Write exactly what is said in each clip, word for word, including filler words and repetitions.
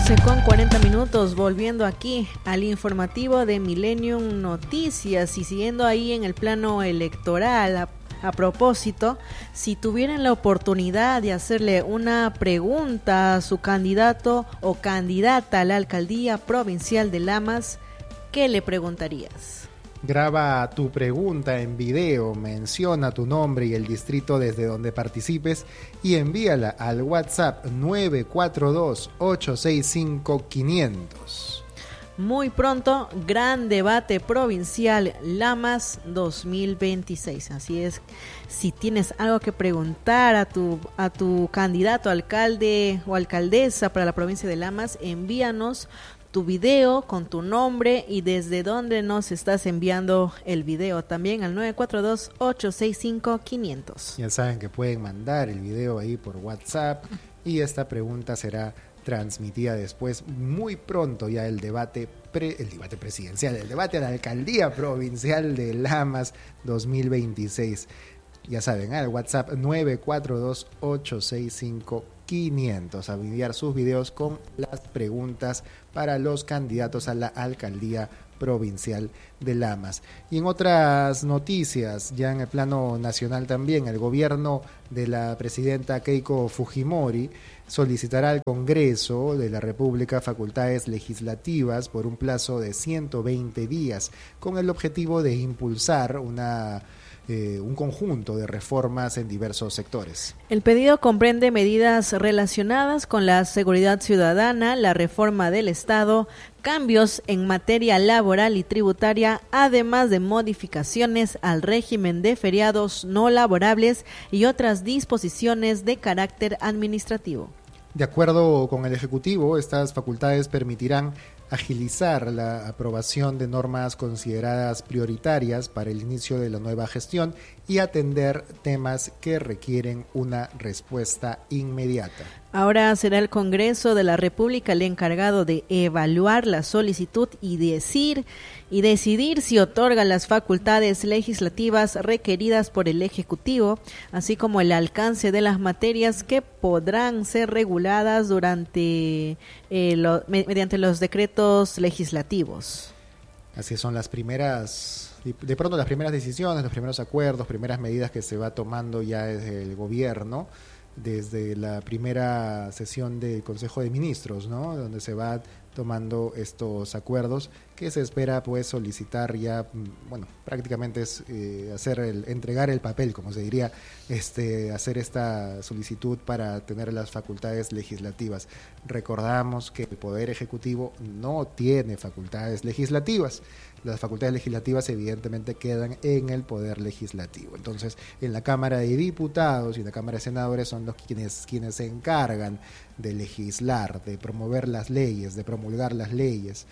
once con cuarenta minutos, volviendo aquí al informativo de Millennium Noticias y siguiendo ahí en el plano electoral. A, a propósito, si tuvieran la oportunidad de hacerle una pregunta a su candidato o candidata a la alcaldía provincial de Lamas, ¿qué le preguntarías? Graba tu pregunta en video, menciona tu nombre y el distrito desde donde participes y envíala al WhatsApp nueve cuatro dos, ocho seis cinco, quinientos. Muy pronto, gran debate provincial Lamas dos mil veintiséis. Así es, si tienes algo que preguntar a tu, a tu candidato, alcalde o alcaldesa para la provincia de Lamas, envíanos tu video con tu nombre y desde dónde nos estás enviando el video también al nueve cuatro dos, ocho seis cinco, quinientos. Ya saben que pueden mandar el video ahí por WhatsApp y esta pregunta será transmitida después muy pronto ya el debate pre, el debate presidencial, el debate a la alcaldía provincial de Lamas dos mil veintiséis. Ya saben, al WhatsApp nueve cuatro dos, ocho seis cinco, quinientos, a enviar sus videos con las preguntas para los candidatos a la alcaldía provincial de Lamas. Y en otras noticias, ya en el plano nacional también, el gobierno de la presidenta Keiko Fujimori solicitará al Congreso de la República facultades legislativas por un plazo de ciento veinte días, con el objetivo de impulsar una Eh, un conjunto de reformas en diversos sectores. El pedido comprende medidas relacionadas con la seguridad ciudadana, la reforma del Estado, cambios en materia laboral y tributaria, además de modificaciones al régimen de feriados no laborables y otras disposiciones de carácter administrativo. De acuerdo con el Ejecutivo, estas facultades permitirán agilizar la aprobación de normas consideradas prioritarias para el inicio de la nueva gestión y atender temas que requieren una respuesta inmediata. Ahora será el Congreso de la República el encargado de evaluar la solicitud y decir y decidir si otorga las facultades legislativas requeridas por el Ejecutivo, así como el alcance de las materias que podrán ser reguladas durante eh, lo, mediante los decretos legislativos. Así son las primeras, de pronto las primeras decisiones, los primeros acuerdos, primeras medidas que se va tomando ya desde el gobierno, desde la primera sesión del Consejo de Ministros, ¿no? Donde se va tomando estos acuerdos que se espera pues solicitar ya, bueno, prácticamente es eh, hacer el, entregar el papel, como se diría, este, hacer esta solicitud para tener las facultades legislativas. Recordamos que el Poder Ejecutivo no tiene facultades legislativas. Las facultades legislativas evidentemente quedan en el Poder Legislativo. Entonces, en la Cámara de Diputados y en la Cámara de Senadores son los quienes, quienes se encargan de legislar, de promover las leyes, de promulgar las leyes,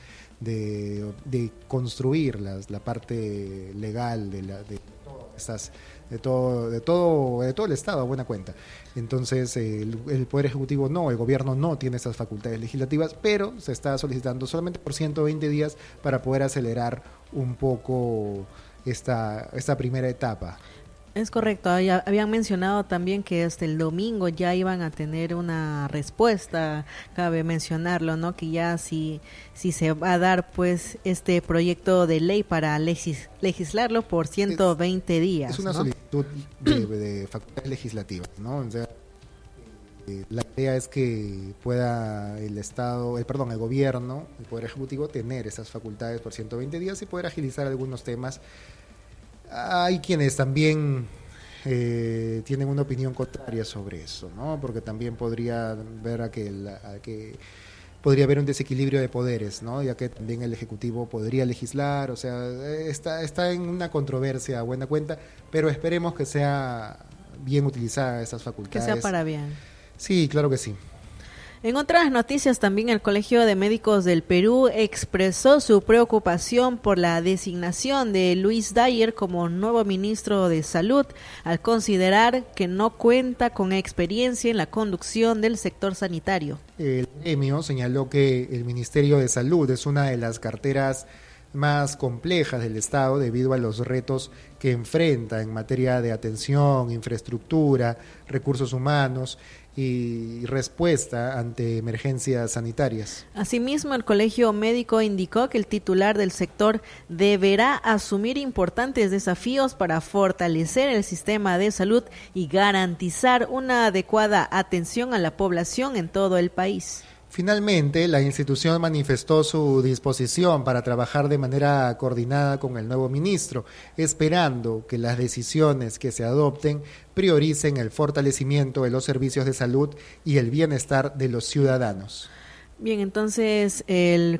de, de construir las, la parte legal de, la, de todas estas de todo de todo de todo el Estado a buena cuenta. Entonces el, el Poder Ejecutivo no, el gobierno no tiene esas facultades legislativas, pero se está solicitando solamente por ciento veinte días para poder acelerar un poco esta esta primera etapa. Es correcto, habían mencionado también que hasta el domingo ya iban a tener una respuesta, cabe mencionarlo, ¿no? Que ya si, si se va a dar pues este proyecto de ley para legis, legislarlo por ciento veinte días. Es una ¿no? solicitud de, de facultades legislativas, ¿no? O sea, eh, la idea es que pueda el Estado, el perdón, el gobierno, el Poder Ejecutivo tener esas facultades por ciento veinte días y poder agilizar algunos temas. Hay quienes también eh, tienen una opinión contraria sobre eso, ¿no? Porque también podría ver a que, la, a que podría haber un desequilibrio de poderes, ¿no? Ya que también el Ejecutivo podría legislar, o sea, está, está en una controversia a buena cuenta, pero esperemos que sea bien utilizada esas facultades. Que sea para bien. Sí, claro que sí. En otras noticias también el Colegio de Médicos del Perú expresó su preocupación por la designación de Luis Dyer como nuevo ministro de Salud, al considerar que no cuenta con experiencia en la conducción del sector sanitario. El gremio señaló que el Ministerio de Salud es una de las carteras más complejas del Estado debido a los retos que enfrenta en materia de atención, infraestructura, recursos humanos, y respuesta ante emergencias sanitarias. Asimismo, el Colegio Médico indicó que el titular del sector deberá asumir importantes desafíos para fortalecer el sistema de salud y garantizar una adecuada atención a la población en todo el país. Finalmente, la institución manifestó su disposición para trabajar de manera coordinada con el nuevo ministro, esperando que las decisiones que se adopten prioricen el fortalecimiento de los servicios de salud y el bienestar de los ciudadanos. Bien, entonces el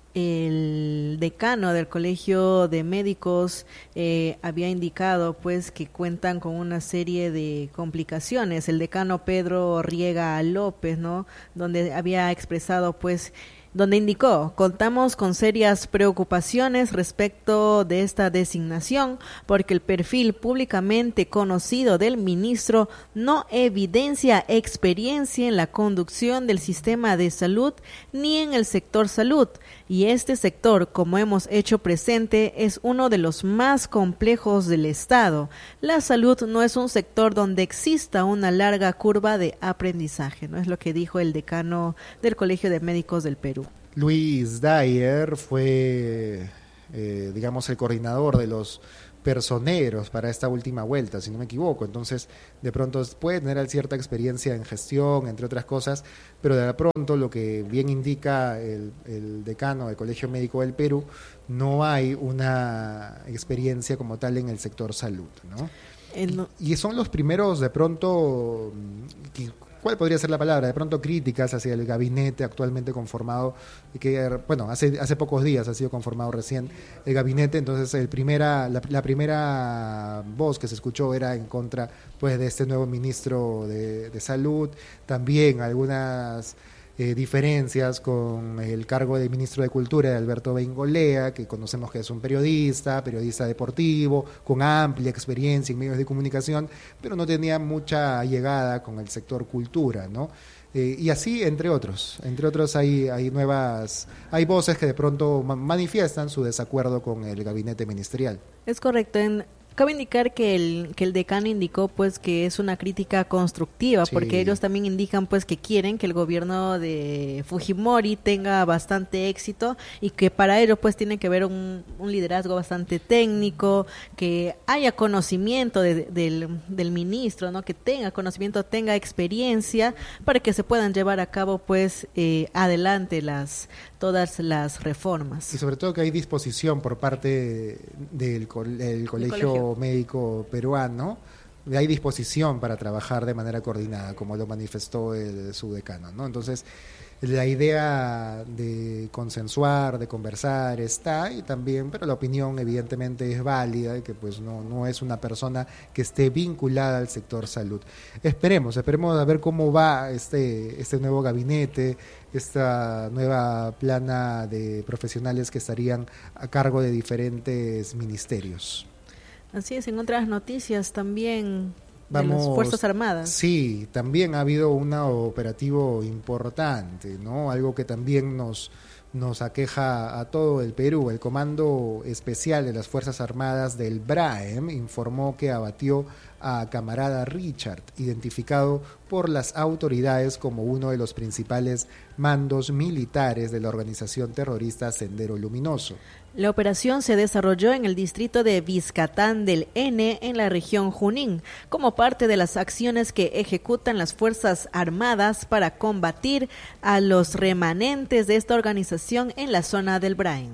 El decano del Colegio de Médicos eh, había indicado pues que cuentan con una serie de complicaciones. El decano Pedro Riega López, ¿no? Donde había expresado pues donde indicó, contamos con serias preocupaciones respecto de esta designación porque el perfil públicamente conocido del ministro no evidencia experiencia en la conducción del sistema de salud ni en el sector salud, y este sector, como hemos hecho presente, es uno de los más complejos del Estado. La salud no es un sector donde exista una larga curva de aprendizaje, ¿no? Es lo que dijo el decano del Colegio de Médicos del Perú. Luis Dyer fue, eh, digamos, el coordinador de los personeros para esta última vuelta, si no me equivoco. Entonces, de pronto puede tener cierta experiencia en gestión, entre otras cosas, pero de pronto lo que bien indica el, el decano del Colegio Médico del Perú, no hay una experiencia como tal en el sector salud, ¿no? El... Y, y son los primeros, de pronto, que, ¿cuál podría ser la palabra? De pronto críticas hacia el gabinete actualmente conformado, que bueno, hace hace pocos días ha sido conformado recién el gabinete, entonces el primera la, la primera voz que se escuchó era en contra pues de este nuevo ministro de, de Salud, también algunas eh, diferencias con el cargo de ministro de Cultura de Alberto Bengolea, que conocemos que es un periodista, periodista deportivo, con amplia experiencia en medios de comunicación, pero no tenía mucha llegada con el sector cultura, ¿no? Eh, y así, entre otros, entre otros hay, hay nuevas, hay voces que de pronto manifiestan su desacuerdo con el gabinete ministerial. Es correcto. En Cabe indicar que el que el decano indicó pues que es una crítica constructiva, sí, porque ellos también indican pues que quieren que el gobierno de Fujimori tenga bastante éxito y que para ello pues tiene que haber un, un liderazgo bastante técnico, que haya conocimiento de, de, del, del ministro, ¿no? Que tenga conocimiento, tenga experiencia para que se puedan llevar a cabo pues eh, adelante las todas las reformas. Y sobre todo que hay disposición por parte del, co- del colegio, colegio médico peruano, hay disposición para trabajar de manera coordinada, como lo manifestó el subdecano, ¿no? Entonces, la idea de consensuar, de conversar está, y también, pero la opinión evidentemente es válida, y que pues no, no es una persona que esté vinculada al sector salud. Esperemos, esperemos a ver cómo va este, este nuevo gabinete, esta nueva plana de profesionales que estarían a cargo de diferentes ministerios. Así es, en otras noticias también de Vamos, las Fuerzas Armadas. Sí, también ha habido un operativo importante, ¿no? Algo que también nos, nos aqueja a todo el Perú. El Comando Especial de las Fuerzas Armadas del BRAEM informó que abatió a camarada Richard, identificado por las autoridades como uno de los principales mandos militares de la organización terrorista Sendero Luminoso. La operación se desarrolló en el distrito de Vizcatán del N, en la región Junín, como parte de las acciones que ejecutan las Fuerzas Armadas para combatir a los remanentes de esta organización en la zona del BRAEM.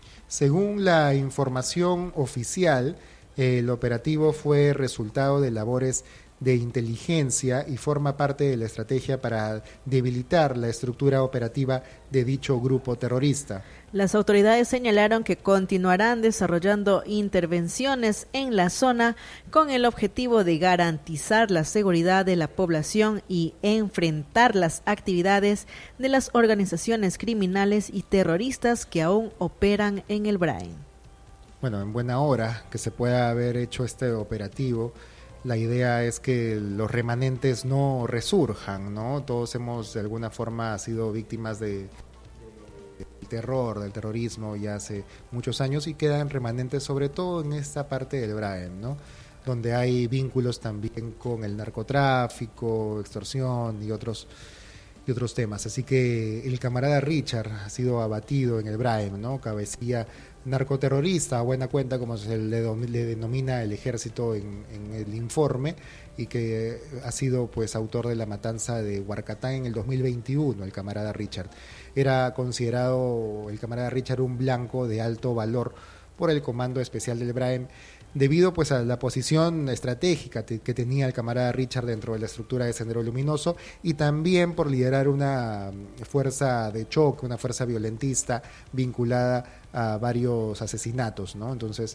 Según la información oficial, el operativo fue resultado de labores de inteligencia y forma parte de la estrategia para debilitar la estructura operativa de dicho grupo terrorista. Las autoridades señalaron que continuarán desarrollando intervenciones en la zona con el objetivo de garantizar la seguridad de la población y enfrentar las actividades de las organizaciones criminales y terroristas que aún operan en el BRAEM. Bueno, en buena hora que se pueda haber hecho este operativo. La idea es que los remanentes no resurjan, ¿no? Todos hemos de alguna forma sido víctimas de, del terror, del terrorismo ya hace muchos años, y quedan remanentes sobre todo en esta parte del BRAEM, ¿no? donde hay vínculos también con el narcotráfico, extorsión y otros y otros temas. Así que el camarada Richard ha sido abatido en el Braem, ¿no? Cabecilla narcoterrorista, a buena cuenta, como se le, le denomina el ejército en, en el informe, y que ha sido pues autor de la matanza de Huarcatán en el dos mil veintiuno, el camarada Richard. Era considerado el camarada Richard un blanco de alto valor por el Comando Especial del Braem, debido pues a la posición estratégica te, que tenía el camarada Richard dentro de la estructura de Sendero Luminoso, y también por liderar una fuerza de choque, una fuerza violentista vinculada a varios asesinatos, ¿no? Entonces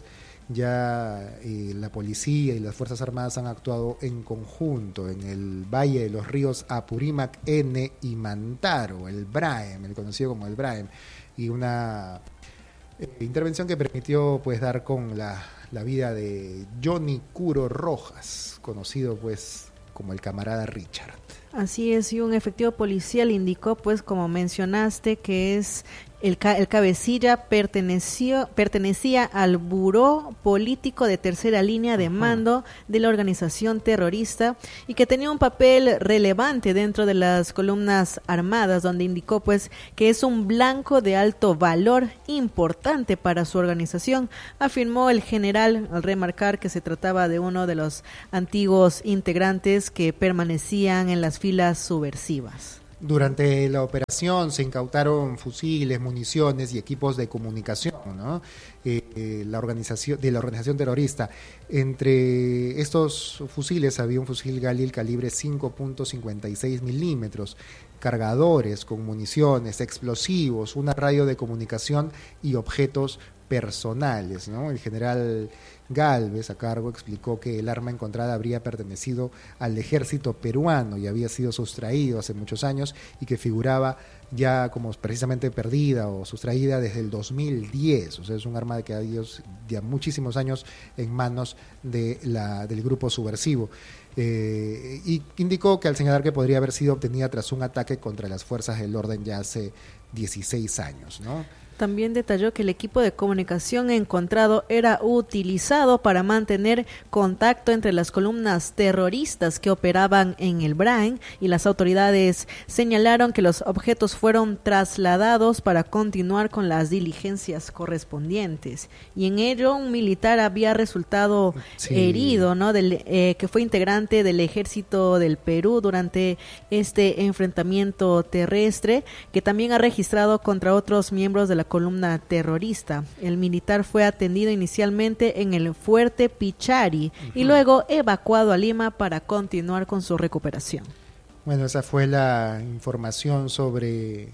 ya eh, la policía y las Fuerzas Armadas han actuado en conjunto en el Valle de los Ríos Apurímac N y Mantaro, el Braem, el conocido como el Braem, y una eh, intervención que permitió pues dar con la la vida de Johnny Curo Rojas, conocido pues como el camarada Richard. Así es, y un efectivo policial indicó, pues como mencionaste, que es el, ca el cabecilla perteneció, pertenecía al buró político de tercera línea de mando de la organización terrorista, y que tenía un papel relevante dentro de las columnas armadas, donde indicó pues que es un blanco de alto valor importante para su organización, afirmó el general, al remarcar que se trataba de uno de los antiguos integrantes que permanecían en las filas subversivas. Durante la operación se incautaron fusiles, municiones y equipos de comunicación, ¿no? eh, eh, la organización, de la organización terrorista. Entre estos fusiles había un fusil Galil calibre cinco punto cincuenta y seis milímetros, cargadores con municiones, explosivos, una radio de comunicación y objetos personales, ¿no? El general Galvez, a cargo, explicó que el arma encontrada habría pertenecido al ejército peruano y había sido sustraído hace muchos años, y que figuraba ya como precisamente perdida o sustraída desde el dos mil diez. O sea, es un arma que ha ido ya muchísimos años en manos de la, del grupo subversivo. Eh, y indicó que al señalar que podría haber sido obtenida tras un ataque contra las fuerzas del orden ya hace dieciséis años, ¿no? También detalló que el equipo de comunicación encontrado era utilizado para mantener contacto entre las columnas terroristas que operaban en el Braem, y las autoridades señalaron que los objetos fueron trasladados para continuar con las diligencias correspondientes, y en ello un militar había resultado sí. herido, ¿no? Del, eh, que fue integrante del ejército del Perú durante este enfrentamiento terrestre, que también ha registrado contra otros miembros de la columna terrorista. El militar fue atendido inicialmente en el fuerte Pichari uh-huh. y luego evacuado a Lima para continuar con su recuperación. Bueno, esa fue la información sobre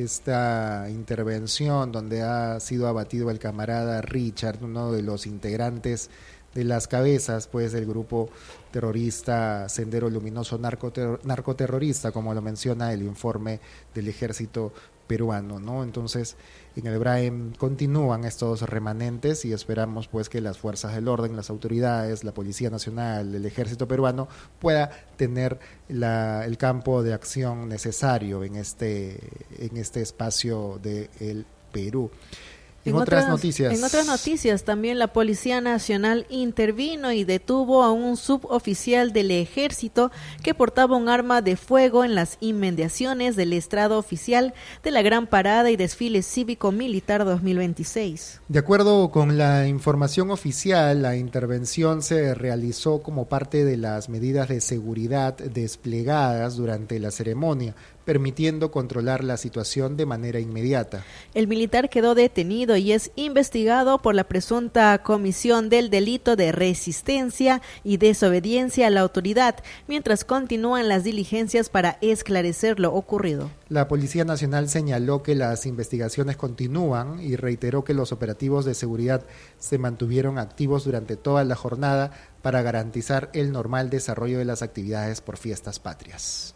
esta intervención donde ha sido abatido el camarada Richard, uno de los integrantes de las cabezas pues del grupo terrorista Sendero Luminoso narcoter- narcoterrorista, como lo menciona el informe del ejército peruano, ¿no? Entonces, en el Braem continúan estos remanentes y esperamos pues que las fuerzas del orden, las autoridades, la Policía Nacional, el ejército peruano pueda tener la, el campo de acción necesario en este, en este espacio del Perú. En, en otras, otras noticias. En otras noticias, también la Policía Nacional intervino y detuvo a un suboficial del Ejército que portaba un arma de fuego en las inmediaciones del estrado oficial de la Gran Parada y Desfile Cívico-Militar dos mil veintiséis. De acuerdo con la información oficial, la intervención se realizó como parte de las medidas de seguridad desplegadas durante la ceremonia, permitiendo controlar la situación de manera inmediata. El militar quedó detenido y es investigado por la presunta comisión del delito de resistencia y desobediencia a la autoridad, mientras continúan las diligencias para esclarecer lo ocurrido. La Policía Nacional señaló que las investigaciones continúan y reiteró que los operativos de seguridad se mantuvieron activos durante toda la jornada para garantizar el normal desarrollo de las actividades por fiestas patrias.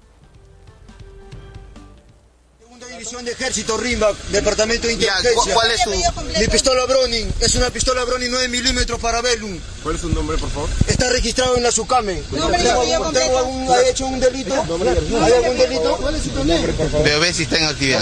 División de Ejército, Rimbac, Departamento de Inteligencia. ¿Cuál es su...? Mi pistola Browning, es una pistola Browning nueve milímetros para Velum. ¿Cuál es su nombre, por favor? Está registrado en la SUCAME. ¿Tengo, tengo algún, ¿Ha hecho un delito? ¿Hay algún delito? ¿Cuál es su nombre, por favor? Pero ve si está en actividad.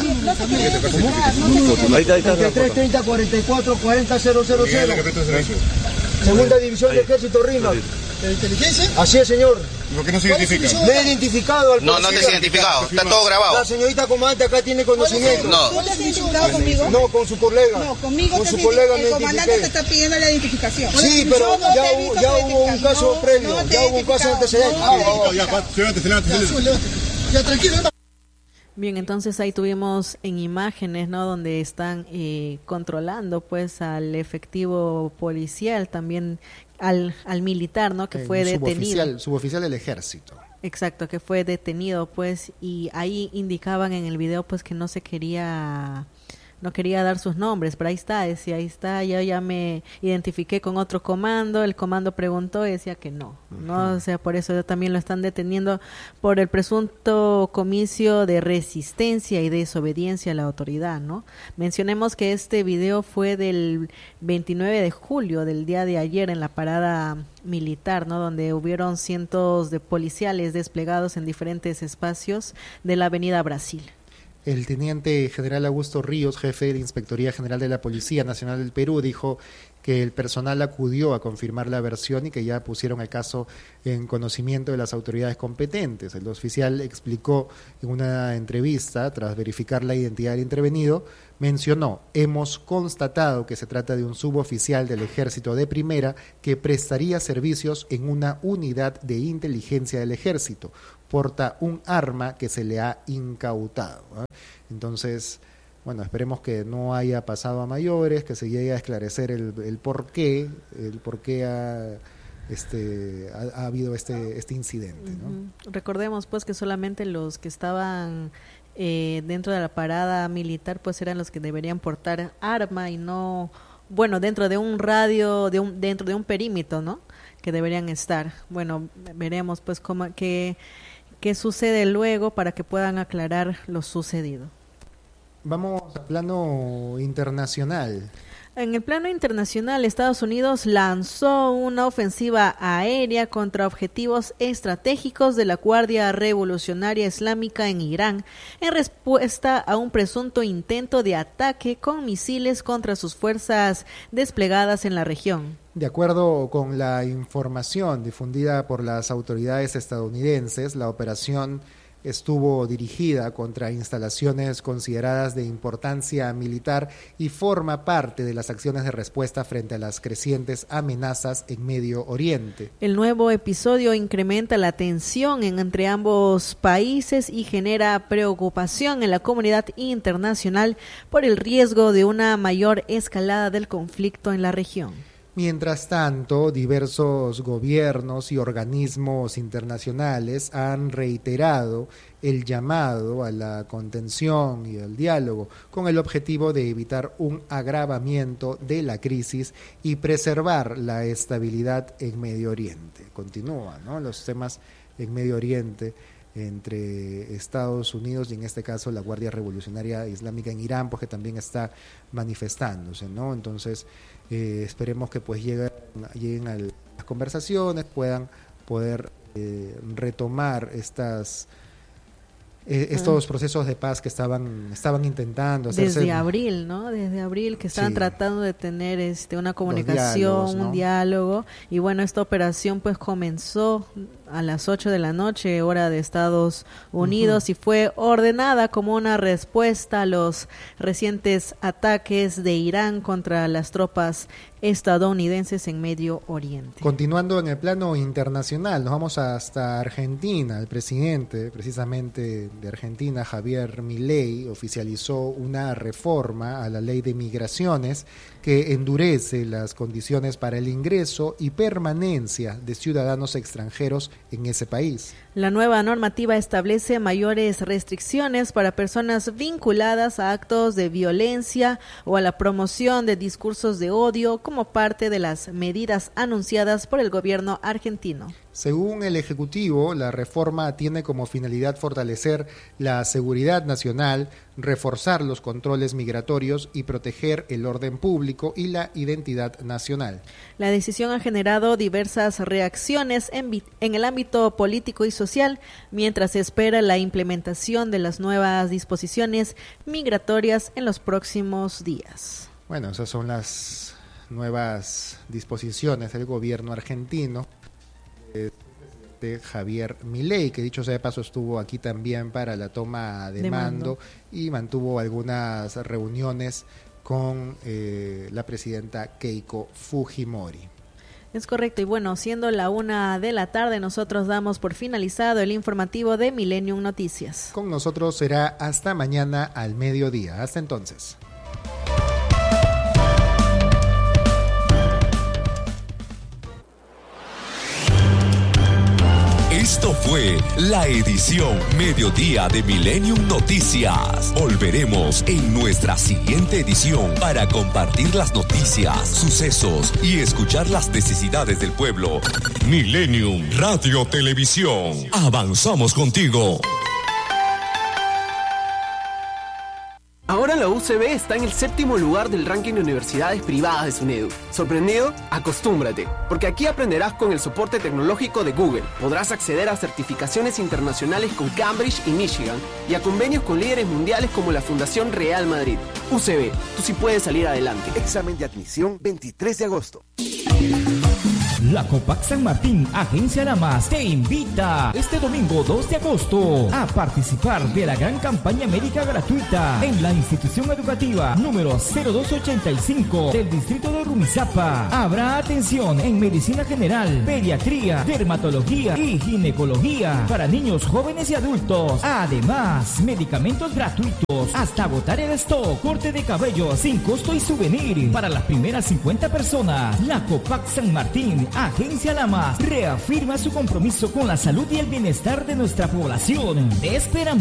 Ahí está, ahí está. tres treinta cuarenta y cuatro cuarenta cero cero cero. Segunda División de Ejército Rímac. ¿De inteligencia? Así es, señor. ¿Por qué no se identifica? Me he identificado al No, no te has identificado, está todo grabado. La señorita comandante acá tiene conocimiento. No. ¿Tú te has identificado conmigo? No, con su colega. No, conmigo con te su has colega identi- me el comandante te identifiqué. está pidiendo la identificación. Sí, pero Yo no ya te he hubo- visto ya la hubo un identificación. caso No, previo, no te ya he hubo un caso identificado. antecedente. No te he Ah, ah, Ya, Juan, levántate, levántate, levántate. Ya, tranquilo, hermano. Bien, entonces ahí tuvimos en imágenes, ¿no? Donde están eh, controlando, pues, al efectivo policial, también al, al militar, ¿no? Que El fue detenido. Suboficial, suboficial del ejército. Exacto, que fue detenido, pues, y ahí indicaban en el video, pues, que no se quería, no quería dar sus nombres, pero ahí está, decía, ahí está, yo ya me identifiqué con otro comando, el comando preguntó y decía que no, no, o sea, por eso también lo están deteniendo por el presunto comicio de resistencia y desobediencia a la autoridad, ¿no? Mencionemos que este video fue del veintinueve de julio, del día de ayer, en la parada militar, ¿no? Donde hubieron cientos de policiales desplegados en diferentes espacios de la Avenida Brasil. El teniente general Augusto Ríos, jefe de la Inspectoría General de la Policía Nacional del Perú, dijo que el personal acudió a confirmar la versión y que ya pusieron el caso en conocimiento de las autoridades competentes. El oficial explicó en una entrevista, tras verificar la identidad del intervenido, mencionó: hemos constatado que se trata de un suboficial del Ejército de Primera que prestaría servicios en una unidad de inteligencia del Ejército. Porta un arma que se le ha incautado, ¿eh? Entonces, bueno, esperemos que no haya pasado a mayores, que se llegue a esclarecer el, el por qué, el por qué ha, este, ha, ha habido este, este incidente, ¿no? Uh-huh. Recordemos, pues, que solamente los que estaban eh, dentro de la parada militar, pues, eran los que deberían portar arma y no, bueno, dentro de un radio, de un, dentro de un perímetro, ¿no? Que deberían estar. Bueno, veremos, pues, cómo, qué, qué sucede luego para que puedan aclarar lo sucedido. Vamos al plano internacional. En el plano internacional, Estados Unidos lanzó una ofensiva aérea contra objetivos estratégicos de la Guardia Revolucionaria Islámica en Irán, en respuesta a un presunto intento de ataque con misiles contra sus fuerzas desplegadas en la región. De acuerdo con la información difundida por las autoridades estadounidenses, la operación estuvo dirigida contra instalaciones consideradas de importancia militar y forma parte de las acciones de respuesta frente a las crecientes amenazas en Medio Oriente. El nuevo episodio incrementa la tensión en, entre ambos países y genera preocupación en la comunidad internacional por el riesgo de una mayor escalada del conflicto en la región. Mientras tanto, diversos gobiernos y organismos internacionales han reiterado el llamado a la contención y al diálogo con el objetivo de evitar un agravamiento de la crisis y preservar la estabilidad en Medio Oriente. Continúan, ¿no?, los temas en Medio Oriente entre Estados Unidos y en este caso la Guardia Revolucionaria Islámica en Irán, porque también está manifestándose, ¿no? Entonces, eh, esperemos que pues lleguen, lleguen a las conversaciones, puedan poder eh, retomar estas eh, estos ah. procesos de paz que estaban estaban intentando hacerse. Desde abril, ¿no? Desde abril que estaban sí. tratando de tener este una comunicación, diálogos, ¿no? un diálogo, y bueno, esta operación pues comenzó a las ocho de la noche, hora de Estados Unidos, uh-huh. y fue ordenada como una respuesta a los recientes ataques de Irán contra las tropas estadounidenses en Medio Oriente. Continuando en el plano internacional, nos vamos hasta Argentina. El presidente, precisamente de Argentina, Javier Milei, oficializó una reforma a la ley de migraciones que endurece las condiciones para el ingreso y permanencia de ciudadanos extranjeros en ese país. La nueva normativa establece mayores restricciones para personas vinculadas a actos de violencia o a la promoción de discursos de odio como parte de las medidas anunciadas por el gobierno argentino. Según el Ejecutivo, la reforma tiene como finalidad fortalecer la seguridad nacional, reforzar los controles migratorios y proteger el orden público y la identidad nacional. La decisión ha generado diversas reacciones en, en el ámbito político y social, mientras se espera la implementación de las nuevas disposiciones migratorias en los próximos días. Bueno, esas son las nuevas disposiciones del gobierno argentino eh, de Javier Milei, que dicho sea de paso estuvo aquí también para la toma de, de mando, mando y mantuvo algunas reuniones con eh, la presidenta Keiko Fujimori. Es correcto, y bueno, siendo la una de la tarde, nosotros damos por finalizado el informativo de Millennium Noticias. Con nosotros será hasta mañana al mediodía. Hasta entonces. Esto fue la edición Mediodía de Millennium Noticias. Volveremos en nuestra siguiente edición para compartir las noticias, sucesos y escuchar las necesidades del pueblo. Millennium Radio Televisión. Avanzamos contigo. Ahora la U C B está en el séptimo lugar del ranking de universidades privadas de SUNEDU. ¿Sorprendido? Acostúmbrate, porque aquí aprenderás con el soporte tecnológico de Google. Podrás acceder a certificaciones internacionales con Cambridge y Michigan y a convenios con líderes mundiales como la Fundación Real Madrid. U C B, tú sí puedes salir adelante. Examen de admisión veintitrés de agosto. La Copac San Martín, Agencia La Más, te invita este domingo dos de agosto a participar de la gran campaña médica gratuita en la institución educativa número cero dos ochenta y cinco del distrito de Rumizápa. Habrá atención en medicina general, pediatría, dermatología y ginecología para niños, jóvenes y adultos. Además, medicamentos gratuitos hasta agotar el stock, corte de cabello sin costo y souvenir para las primeras cincuenta personas. La Copac San Martín, Agencia La Más, reafirma su compromiso con la salud y el bienestar de nuestra población. Te esperamos.